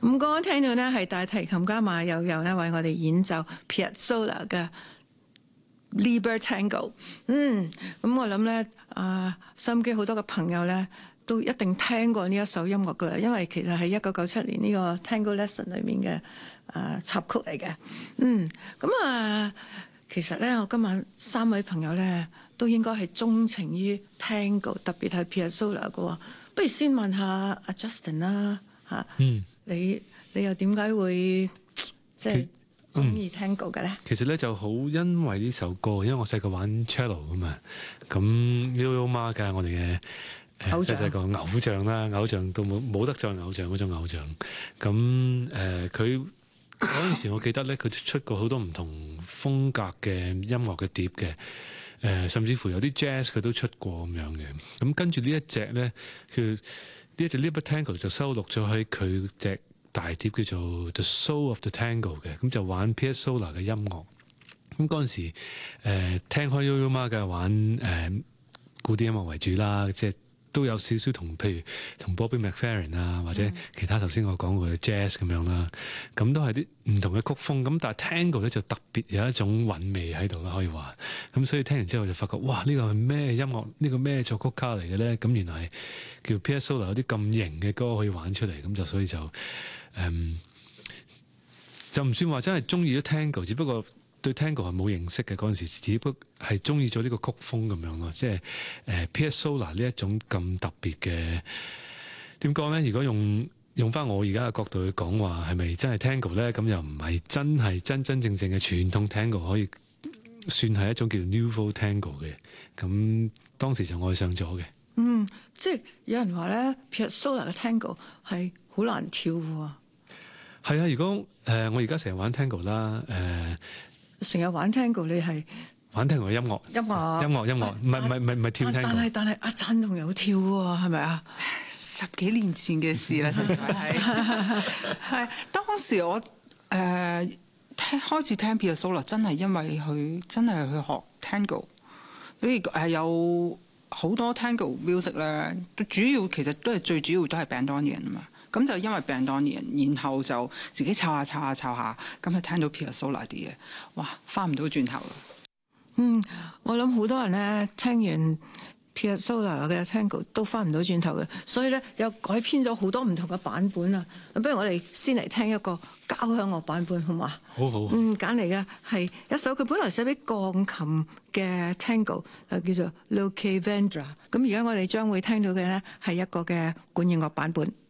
咁剛剛聽到呢係大提琴家馬友友呢為我哋演奏 Piazzolla 嘅 Liber Tango。咁我諗呢，收音機好多嘅朋友呢都一定聽過呢一首音樂噶啦，因為其實係1997年呢個 Tango Lesson 裏面嘅插曲嚟嘅。其實呢，我今晚3位朋友呢都應該係鍾情於 Tango， 特別係 Piazzolla 嘅喎。不如先問下阿 Justin 啦，你又點解會即係中意 Tango 嘅咧？ 其實咧就好因為呢首歌，因為我細個玩 cello 啊嘛，咁 Yo-Yo Ma 嘅我哋嘅細個偶像啦，偶像到冇得再偶像嗰種偶像。咁佢嗰陣時我記得咧，佢出過好多唔同風格嘅音樂嘅碟嘅，甚至乎有啲 jazz 佢都出過咁樣嘅。咁跟住呢一隻咧，佢呢一隻 Liber Tango 就收錄咗喺佢隻大碟叫做 The Soul of the Tango 嘅，咁就玩 Piazzolla 嘅音樂。咁嗰陣時聽開 Yo-Yo Ma 嘅玩古典音樂為主啦，即係都有少少譬如同 Bobby McFerrin 啊，或者其他頭先我講過嘅 jazz 咁樣啦，咁都係啲唔同嘅曲風。咁但係 Tango 咧就特別有一種韻味喺度啦，可以話。咁所以聽完之後就發覺，哇！呢個係咩音樂？呢個咩作曲家嚟嘅咧？咁原來係叫 Piazzolla 有啲咁型嘅歌可以玩出嚟，咁就所以就就唔算話真係中意咗 Tango， 只不過對 Tango 係冇認識嘅嗰陣時，只不過係中意咗呢個曲風咁樣咯。即係Piazzolla 呢一種咁特別嘅點講咧？如果用翻我而家嘅角度去講話，係咪真係 Tango 咧？咁又唔係真係真真正正嘅傳統 Tango， 可以算係一種叫 Nouveau Tango 嘅。咁當時就愛上咗嘅。 即係有人話咧 Piazzolla 嘅 Tango 係好難跳喎。 係啊，如果我而家成日玩 Tango 啦， 成日玩 Tango， 你係玩 Tango 嘅音樂，唔係跳 Tango。 但係阿燦仲有跳喎，係咪啊 ？10幾年前嘅事啦，實在係當時我開始聽 Piazzolla 真係因為佢真係去學 Tango， 所以有好多 Tango music 咧，其實最主要都係 Bandoneon 啊嘛。咁就因為 Bandoneon， 然後就自己抄下，咁就聽到 Piazzolla 啲嘢，哇！翻唔到轉頭啦。 我諗好多人咧聽完 Piazzolla 嘅 Tango 都翻唔到轉頭嘅，所以咧又改編咗好多唔同嘅版本啊。不如我哋先嚟聽一個交響樂版本，好嘛？ 好。 揀嚟嘅係一首佢本來寫俾鋼琴嘅 Tango， 叫做 Loche Vendra。咁而家我哋將會聽到嘅咧係一個嘅管弦樂版本。